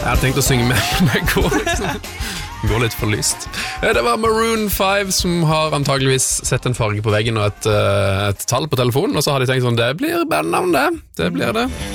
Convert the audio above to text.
Jeg hadde tenkt å synge med, men det går liksom. Går litt for lyst. Det var Maroon 5 som har antageligvis sett en farge på veggen og et tall på telefonen, og så har de tenkt sånn, det blir bandnavn det. Det blir det.